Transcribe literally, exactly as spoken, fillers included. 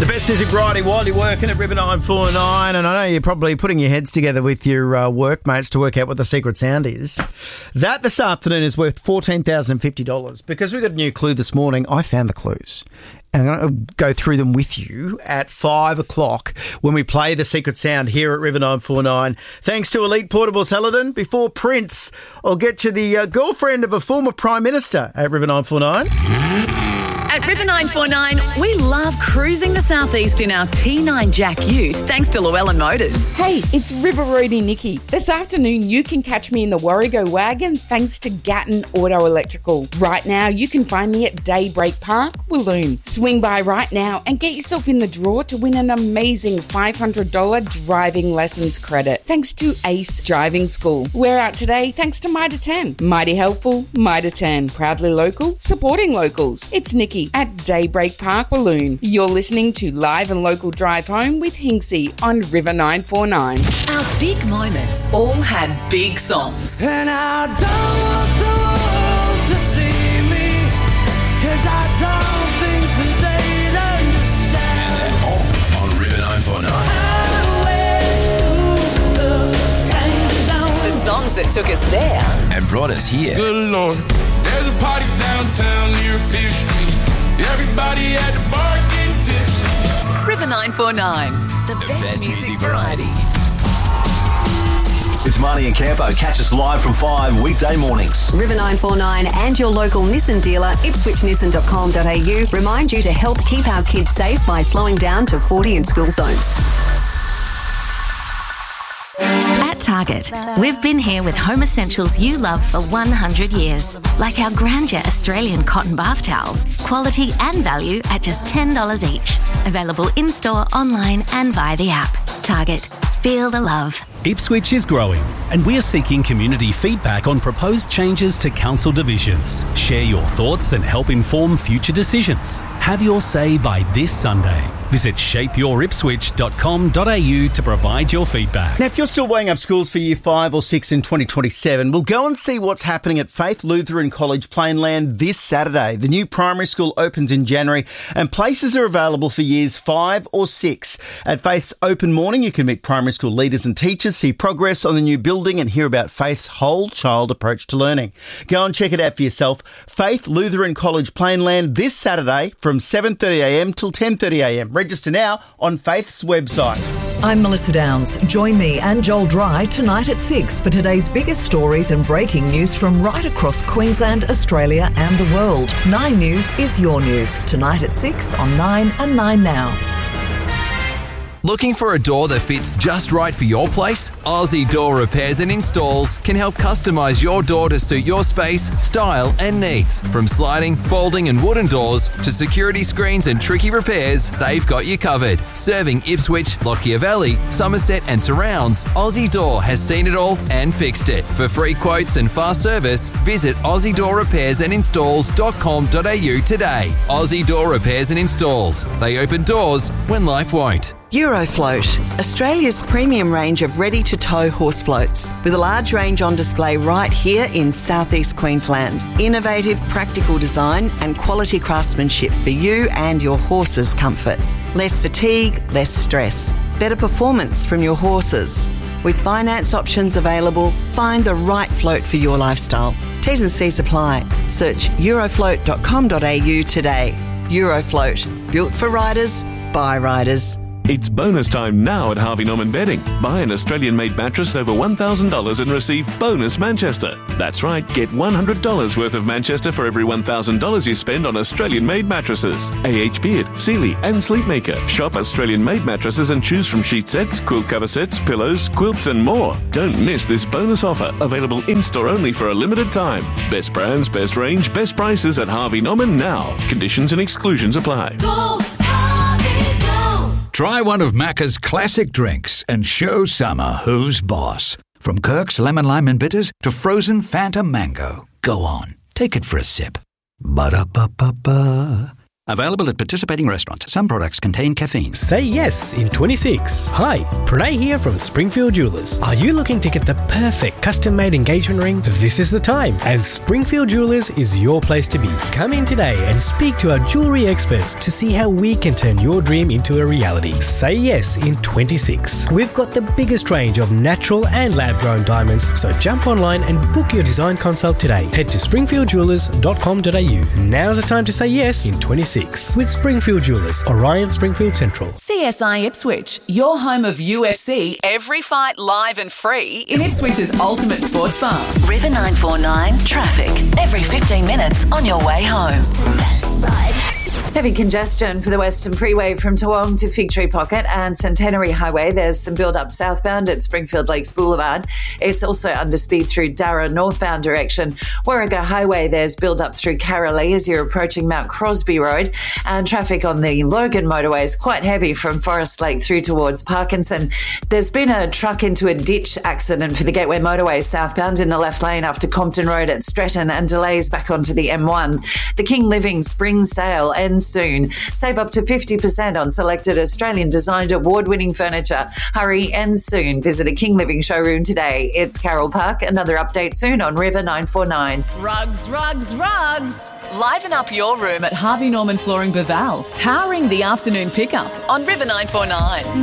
The best music variety while you're working at River nine four nine, and I know you're probably putting your heads together with your uh, workmates to work out what the secret sound is. That this afternoon is worth fourteen thousand fifty dollars. Because we got a new clue this morning, I found the clues. And I'm going to go through them with you at five o'clock when we play the secret sound here at River nine four nine. Thanks to Elite Portables Helidon. Before Prince, I'll get you the uh, girlfriend of a former Prime Minister at River nine four nine. At River nine four nine, we love cruising the southeast in our T nine Jack Ute, thanks to Llewellyn Motors. Hey, it's River Roadie Nikki. This afternoon, you can catch me in the Warrego wagon thanks to Gatton Auto Electrical. Right now, you can find me at Daybreak Park, Walloon. Swing by right now and get yourself in the draw to win an amazing five hundred dollars driving lessons credit thanks to Ace Driving School. We're out today thanks to Mitre ten. Mighty helpful, Mitre ten. Proudly local, supporting locals. It's Nikki at Daybreak Park, Walloon. You're listening to Live and Local Drive Home with Hinksy on River nine four nine. Our big moments all had big songs. And I don't want the world to see me, 'cause I don't think that they'd understand. And then all on River nine four nine. The songs that took us there And brought us here. Good Lord, there's a party downtown near Fifth Street. Everybody at the bar getting tipsy. River nine four nine, the, The best, best music, music variety. It's Marnie and Campo. Catch us live from five weekday mornings. River nine four nine and your local Nissan dealer, ipswich nissan dot com dot a u, remind you to help keep our kids safe by slowing down to forty in school zones. At Target, we've been here with home essentials you love for one hundred years, like our Grandeur Australian cotton bath towels, quality and value at just ten dollars each. Available in-store, online and via the app. Target, feel the love. Ipswich is growing, and we are seeking community feedback on proposed changes to council divisions. Share your thoughts and help inform future decisions. Have your say by this Sunday. Visit shape your ipswich dot com dot a u to provide your feedback. Now, if you're still weighing up schools for year five or six in twenty twenty-seven, we'll go and see what's happening at Faith Lutheran College Plainland this Saturday. The new primary school opens in January and places are available for years five or six. At Faith's open morning, you can meet primary school leaders and teachers, see progress on the new building and hear about Faith's whole child approach to learning. Go and check it out for yourself. Faith Lutheran College Plainland this Saturday from seven thirty a m till ten thirty a m. Register now on Faith's website. I'm Melissa Downs. Join me and Joel Dry tonight at six for today's biggest stories and breaking news from right across Queensland, Australia and the world. Nine News is your news. Tonight at six on Nine and Nine Now. Looking for a door that fits just right for your place? Aussie Door Repairs and Installs can help customise your door to suit your space, style and needs. From sliding, folding and wooden doors to security screens and tricky repairs, they've got you covered. Serving Ipswich, Lockyer Valley, Somerset and surrounds, Aussie Door has seen it all and fixed it. For free quotes and fast service, visit aussie door repairs and installs dot com dot a u today. Aussie Door Repairs and Installs. They open doors when life won't. Eurofloat, Australia's premium range of ready-to-tow horse floats, with a large range on display right here in southeast Queensland. Innovative, practical design and quality craftsmanship for you and your horse's comfort. Less fatigue, less stress. Better performance from your horses. With finance options available, find the right float for your lifestyle. T's and C's apply. Search eurofloat dot com dot a u today. Eurofloat, built for riders, by riders. It's bonus time now at Harvey Norman Bedding. Buy an Australian-made mattress over one thousand dollars and receive bonus Manchester. That's right, get one hundred dollars worth of Manchester for every one thousand dollars you spend on Australian-made mattresses. A H Beard, Sealy and Sleepmaker. Shop Australian-made mattresses and choose from sheet sets, quilt cover sets, pillows, quilts and more. Don't miss this bonus offer, available in-store only for a limited time. Best brands, best range, best prices at Harvey Norman now. Conditions and exclusions apply. Go! Try one of Macca's classic drinks and show summer who's boss. From Kirk's Lemon Lime and Bitters to frozen Fanta Mango. Go on, take it for a sip. Ba-da-ba-ba-ba. Available at participating restaurants. Some products contain caffeine. Say yes in twenty-six. Hi, Pranay here from Springfield Jewelers. Are you looking to get the perfect custom-made engagement ring? This is the time, and Springfield Jewelers is your place to be. Come in today and speak to our jewellery experts to see how we can turn your dream into a reality. Say yes in twenty-six. We've got the biggest range of natural and lab-grown diamonds, so jump online and book your design consult today. Head to springfield jewelers dot com dot a u. Now's the time to say yes in twenty-six. With Springfield Jewelers, Orion Springfield Central. C S I Ipswich, your home of U F C, every fight live and free in Ipswich's ultimate sports bar. River nine four nine, traffic, every fifteen minutes on your way home. Heavy congestion for the Western Freeway from Toowong to Fig Tree Pocket and Centenary Highway. There's some build-up southbound at Springfield Lakes Boulevard. It's also under speed through Darra northbound direction. Warrego Highway, there's build-up through Carralee as you're approaching Mount Crosby Road. And traffic on the Logan motorway is quite heavy from Forest Lake through towards Parkinson. There's been a truck into a ditch accident for the Gateway motorway southbound in the left lane after Compton Road at Stretton and delays back onto the M one. The King Living Spring Sale ends soon. Save up to fifty percent on selected Australian-designed award-winning furniture. Hurry, ends soon. Visit a King Living showroom today. It's Carol Park. Another update soon on River nine four nine. Rugs, rugs, rugs. Liven up your room at Harvey Norman Flooring Baval. Powering the afternoon pickup on River nine four nine.